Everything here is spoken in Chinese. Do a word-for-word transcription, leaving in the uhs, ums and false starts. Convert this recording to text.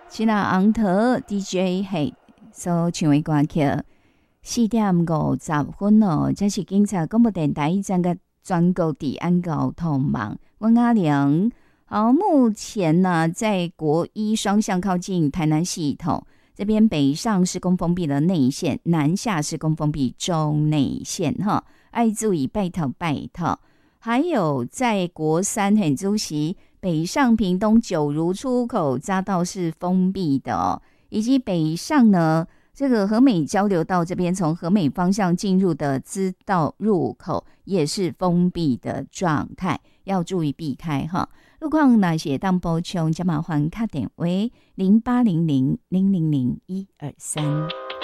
今仔红桃 D J 系所唱的歌曲，四點五十分哦，這是警察廣播電台整個全國治安交通網。我阿玲，好，目前呢，在國一雙向靠近台南系統，這邊北上施工封閉的內線，南下施工封閉中內線哈，愛注意拜託拜託。還有在國三很主席。北上屏東九如出口匝道是封閉的哦，以及北上呢，這個和美交流道這邊從和美方向進入的支道入口也是封閉的狀態，要注意避開哈。路況那些當補充，就麻煩打電話零八零零零零零一二三。